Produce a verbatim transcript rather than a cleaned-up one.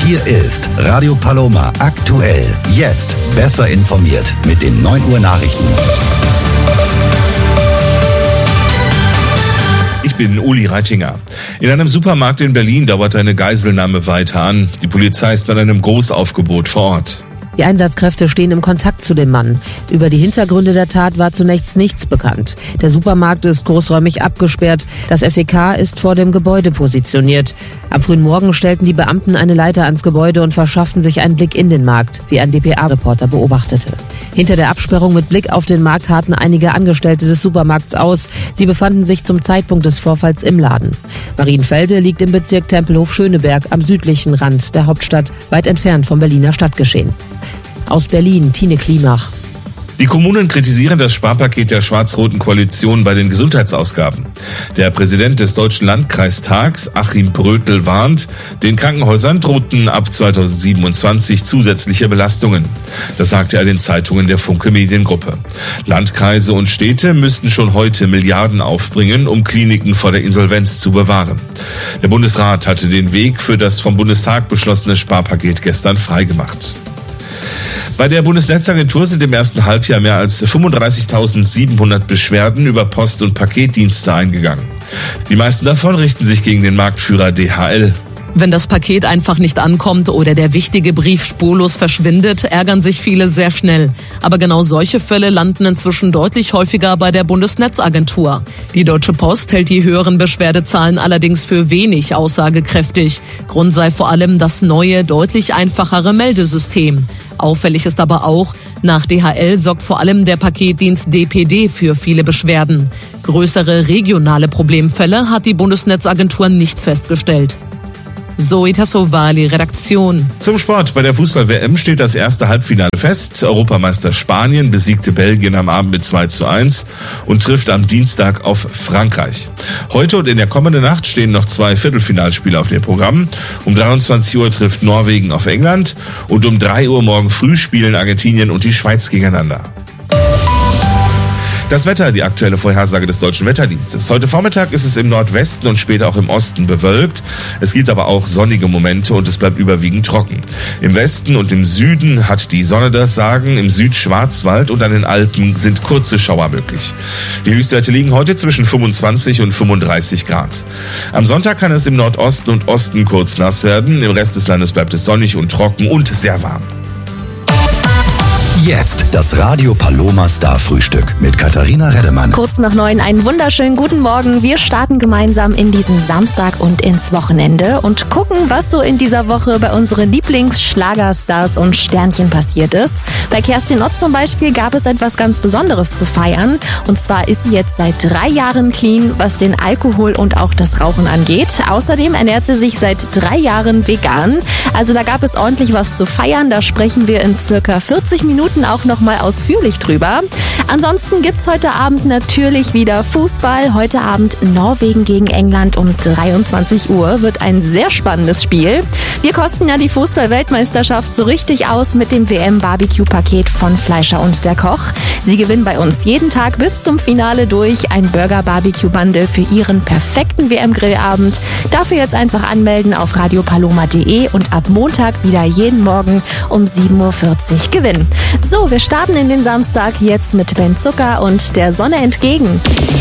Hier ist Radio Paloma aktuell. Jetzt besser informiert mit den neun Uhr Nachrichten. Ich bin Uli Reitinger. In einem Supermarkt in Berlin dauert eine Geiselnahme weiter an. Die Polizei ist bei einem Großaufgebot vor Ort. Die Einsatzkräfte stehen im Kontakt zu dem Mann. Über die Hintergründe der Tat war zunächst nichts bekannt. Der Supermarkt ist großräumig abgesperrt. Das S E K ist vor dem Gebäude positioniert. Am frühen Morgen stellten die Beamten eine Leiter ans Gebäude und verschafften sich einen Blick in den Markt, wie ein D P A-Reporter beobachtete. Hinter der Absperrung mit Blick auf den Markt harrten einige Angestellte des Supermarkts aus. Sie befanden sich zum Zeitpunkt des Vorfalls im Laden. Marienfelde liegt im Bezirk Tempelhof-Schöneberg am südlichen Rand der Hauptstadt, weit entfernt vom Berliner Stadtgeschehen. Aus Berlin, Tine Klimach. Die Kommunen kritisieren das Sparpaket der schwarz-roten Koalition bei den Gesundheitsausgaben. Der Präsident des Deutschen Landkreistags, Achim Brötel, warnt, den Krankenhäusern drohten ab zweitausendsiebenundzwanzig zusätzliche Belastungen. Das sagte er den Zeitungen der Funke Mediengruppe. Landkreise und Städte müssten schon heute Milliarden aufbringen, um Kliniken vor der Insolvenz zu bewahren. Der Bundesrat hatte den Weg für das vom Bundestag beschlossene Sparpaket gestern freigemacht. Bei der Bundesnetzagentur sind im ersten Halbjahr mehr als fünfunddreißigtausendsiebenhundert Beschwerden über Post- und Paketdienste eingegangen. Die meisten davon richten sich gegen den Marktführer D H L. Wenn das Paket einfach nicht ankommt oder der wichtige Brief spurlos verschwindet, ärgern sich viele sehr schnell. Aber genau solche Fälle landen inzwischen deutlich häufiger bei der Bundesnetzagentur. Die Deutsche Post hält die höheren Beschwerdezahlen allerdings für wenig aussagekräftig. Grund sei vor allem das neue, deutlich einfachere Meldesystem. Auffällig ist aber auch, nach D H L sorgt vor allem der Paketdienst D P D für viele Beschwerden. Größere regionale Problemfälle hat die Bundesnetzagentur nicht festgestellt. Zoe Tassovali, Redaktion. Zum Sport. Bei der Fußball-W M steht das erste Halbfinale fest. Europameister Spanien besiegte Belgien am Abend mit zwei zu eins und trifft am Dienstag auf Frankreich. Heute und in der kommenden Nacht stehen noch zwei Viertelfinalspiele auf dem Programm. Um dreiundzwanzig Uhr trifft Norwegen auf England und um drei Uhr morgen früh spielen Argentinien und die Schweiz gegeneinander. Das Wetter, die aktuelle Vorhersage des Deutschen Wetterdienstes. Heute Vormittag ist es im Nordwesten und später auch im Osten bewölkt. Es gibt aber auch sonnige Momente und es bleibt überwiegend trocken. Im Westen und im Süden hat die Sonne das Sagen. Im Südschwarzwald und an den Alpen sind kurze Schauer möglich. Die Höchstwerte liegen heute zwischen fünfundzwanzig und fünfunddreißig Grad. Am Sonntag kann es im Nordosten und Osten kurz nass werden. Im Rest des Landes bleibt es sonnig und trocken und sehr warm. Jetzt das Radio Paloma Star Frühstück mit Katharina Reddemann. Kurz nach neun, einen wunderschönen guten Morgen. Wir starten gemeinsam in diesen Samstag und ins Wochenende und gucken, was so in dieser Woche bei unseren Lieblingsschlagerstars und Sternchen passiert ist. Bei Kerstin Ott zum Beispiel gab es etwas ganz Besonderes zu feiern. Und zwar ist sie jetzt seit drei Jahren clean, was den Alkohol und auch das Rauchen angeht. Außerdem ernährt sie sich seit drei Jahren vegan. Also da gab es ordentlich was zu feiern. Da sprechen wir in circa vierzig Minuten auch nochmal ausführlich drüber. Ansonsten gibt's heute Abend natürlich wieder Fußball. Heute Abend Norwegen gegen England um dreiundzwanzig Uhr. Wird ein sehr spannendes Spiel. Wir kosten ja die Fußball-Weltmeisterschaft so richtig aus mit dem W M-Barbecue-Paket von Fleischer und der Koch. Sie gewinnen bei uns jeden Tag bis zum Finale durch ein Burger-Barbecue-Bundle für Ihren perfekten W M-Grillabend. Dafür jetzt einfach anmelden auf radiopaloma punkt de und ab Montag wieder jeden Morgen um sieben Uhr vierzig gewinnen. So, wir starten in den Samstag jetzt mit Ben Zucker und der Sonne entgegen.